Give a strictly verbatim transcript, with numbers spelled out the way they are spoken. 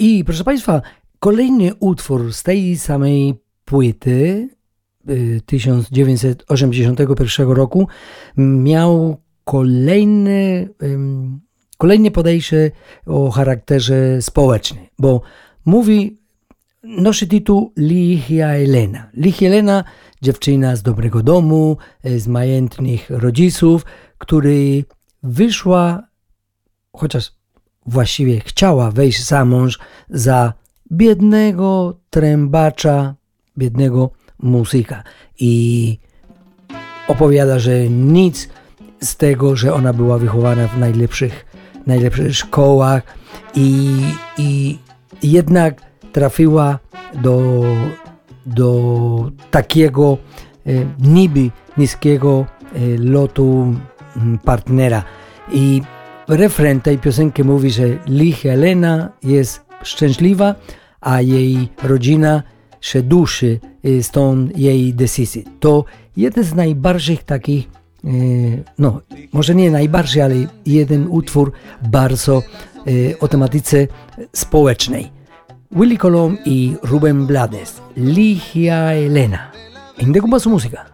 I proszę Państwa, kolejny utwór z tej samej płyty tysiąc dziewięćset osiemdziesiątego pierwszego roku miał kolejny, kolejne podejście o charakterze społecznym, bo mówi, nosi tytuł Ligia Elena. Ligia Elena, dziewczyna z dobrego domu, z majętnych rodziców, który wyszła, chociaż właściwie chciała wejść za mąż za biednego trębacza, biednego muzyka. I opowiada, że nic z tego, że ona była wychowana w najlepszych, najlepszych szkołach i, i jednak trafiła do, do takiego e, niby niskiego e, lotu partnera. I refren tej piosenki mówi, że Ligia Elena jest szczęśliwa, a jej rodzina się duszy z tą jej decyzji. To jeden z najbardziej takich, no może nie najbardziej, ale jeden utwór bardzo o tematyce społecznej. Willie Colón i Rubén Blades, Ligia Elena. Indego Basu Música.